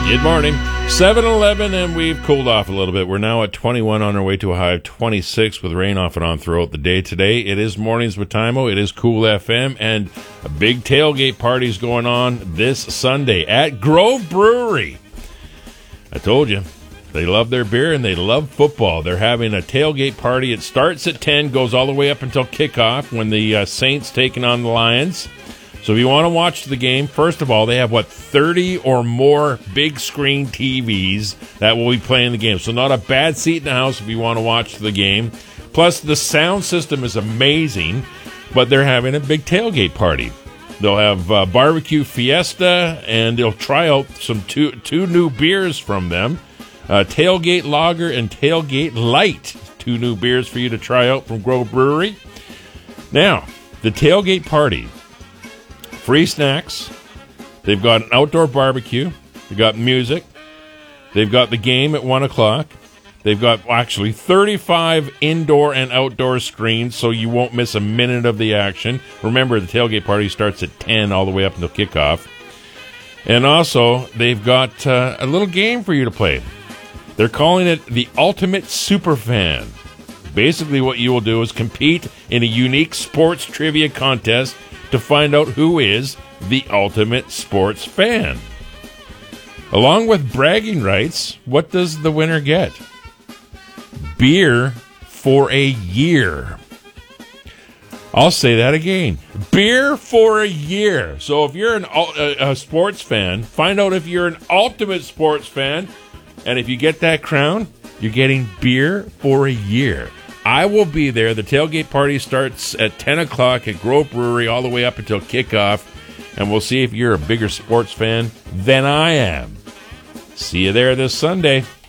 Good morning. 7-Eleven, and we've cooled off a little bit. We're now at 21 on our way to a high of 26 with rain off and on throughout the day today. It is Mornings with Timo. It is Cool FM, and a big tailgate party is going on this Sunday at Grove Brewery. I told you, they love their beer and they love football. They're having a tailgate party. It starts at 10, goes all the way up until kickoff when the Saints taking on the Lions. So if you want to watch the game, first of all, they have, 30 or more big screen TVs that will be playing the game. So not a bad seat in the house if you want to watch the game. Plus, the sound system is amazing, but they're having a big tailgate party. They'll have barbecue fiesta, and they'll try out some two new beers from them, Tailgate Lager and Tailgate Light. 2 new beers for you to try out from Grove Brewery. Now, the tailgate party. Free snacks. They've got an outdoor barbecue. They've got music. They've got the game at 1 o'clock. They've got actually 35 indoor and outdoor screens, so you won't miss a minute of the action. Remember, the tailgate party starts at 10 all the way up until kickoff. And also, they've got a little game for you to play. They're calling it the Ultimate Superfan. Basically, what you will do is compete in a unique sports trivia contest to find out who is the ultimate sports fan. Along with bragging rights, what does the winner get? Beer for a year. I'll say that again. Beer for a year. So if you're a sports fan, find out if you're an ultimate sports fan. And if you get that crown, you're getting beer for a year. I will be there. The tailgate party starts at 10 o'clock at Grove Brewery all the way up until kickoff. And we'll see if you're a bigger sports fan than I am. See you there this Sunday.